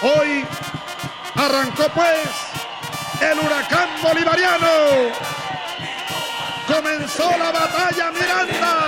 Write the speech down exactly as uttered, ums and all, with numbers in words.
Hoy arrancó pues el huracán bolivariano. Comenzó la batalla Miranda.